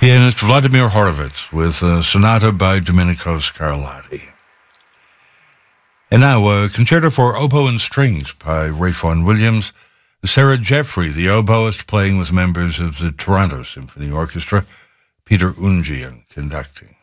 Pianist Vladimir Horowitz with a sonata by Domenico Scarlatti. And now a concerto for oboe and strings by Ray Vaughan Williams. Sarah Jeffrey, the oboist, playing with members of the Toronto Symphony Orchestra, Peter Ungian conducting.